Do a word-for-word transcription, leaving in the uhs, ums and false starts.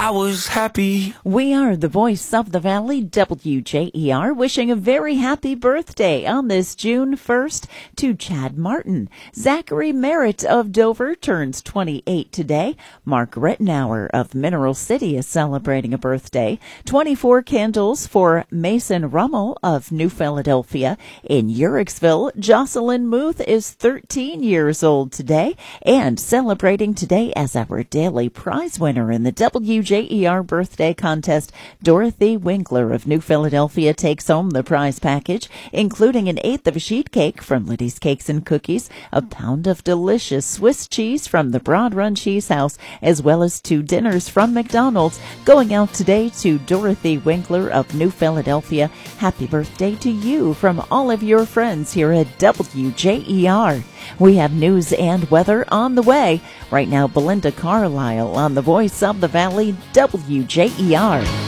I was happy. We are the voice of the Valley, W J E R, wishing a very happy birthday on this June first to Chad Martin. Zachary Merritt of Dover turns twenty-eight today. Mark Rittenauer of Mineral City is celebrating a birthday. twenty-four candles for Mason Rummel of New Philadelphia. In Uricksville, Jocelyn Muth is thirteen years old today. And celebrating today as our daily prize winner in the W J E R birthday contest, Dorothy Winkler of New Philadelphia takes home the prize package, including an eighth of a sheet cake from Liddy's Cakes and Cookies, a pound of delicious Swiss cheese from the Broad Run Cheese House, as well as two dinners from McDonald's. Going out today to Dorothy Winkler of New Philadelphia. Happy birthday to you from all of your friends here at W J E R. We have news and weather on the way. Right now, Belinda Carlisle on the Voice of the Valley, W J E R.